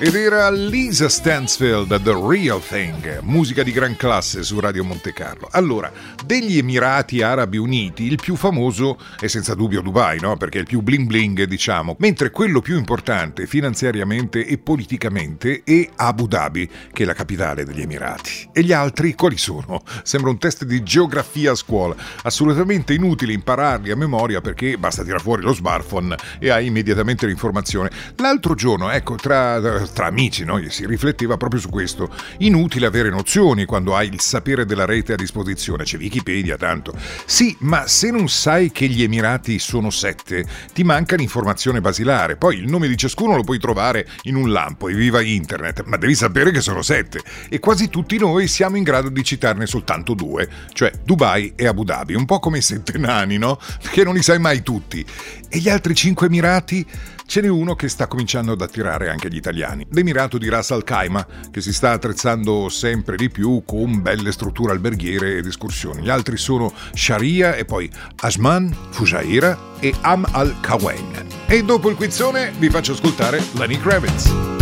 Ed era Lisa Stansfield, The Real Thing, musica di gran classe su Radio Monte Carlo. Allora, degli Emirati Arabi Uniti, il più famoso è senza dubbio Dubai, no? Perché è il più bling bling, diciamo, mentre quello più importante finanziariamente e politicamente è Abu Dhabi, che è la capitale degli Emirati. E gli altri quali sono? Sembra un test di geografia a scuola, assolutamente inutile impararli a memoria perché basta tirare fuori lo smartphone e hai immediatamente l'informazione. L'altro giorno, ecco, tra amici, no? Si rifletteva proprio su questo. Inutile avere nozioni quando hai il sapere della rete a disposizione. C'è Wikipedia, tanto. Sì, ma se non sai che gli Emirati sono 7, ti manca l'informazione basilare. Poi il nome di ciascuno lo puoi trovare in un lampo e viva internet, ma devi sapere che sono 7. E quasi tutti noi siamo in grado di citarne soltanto 2, cioè Dubai e Abu Dhabi. Un po' come i 7 nani, no? Perché non li sai mai tutti. E gli altri 5 Emirati? Ce n'è uno che sta cominciando ad attirare anche gli italiani, l'Emirato di Ras Al Khaimah, che si sta attrezzando sempre di più con belle strutture alberghiere ed escursioni. Gli altri sono Sharjah e poi Ajman, Fujairah e Am Al Quwain. E dopo il quizzone vi faccio ascoltare Lenny Kravitz.